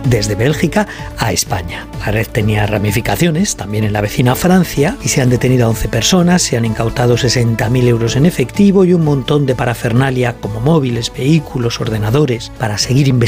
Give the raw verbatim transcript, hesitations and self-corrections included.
desde Bélgica a España. La red tenía ramificaciones también en la vecina Francia y se han detenido a once personas, se han incautado sesenta mil euros en efectivo y un montón de parafernalia como móviles, vehículos, ordenadores, para seguir investigando